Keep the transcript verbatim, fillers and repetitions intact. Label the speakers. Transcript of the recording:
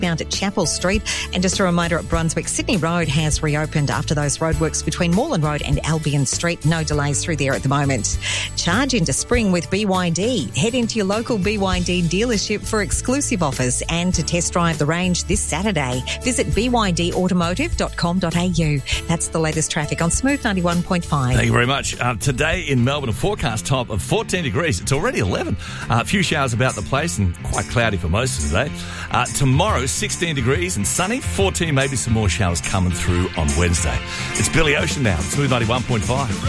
Speaker 1: bound at Chapel Street. And just a reminder, at Brunswick, Sydney Road has reopened after those roadworks between Moreland Road and Albion Street. No delays through there at the moment. Charge into spring with B Y D. Head into your local B Y D dealership for exclusive offers and to test drive the range this Saturday. Visit b y d automotive dot com dot a u. That's the latest traffic on Smooth ninety-one point five.
Speaker 2: Thank you very much. Uh, today in Melbourne, a forecast top of fourteen degrees. It's already eleven. Uh, a few showers about the place and quite cloudy for most of the day. Uh, tomorrow, sixteen degrees and sunny. fourteen, maybe some more showers coming through on Wednesday. It's Billy Ocean now. Smooth ninety-one point five.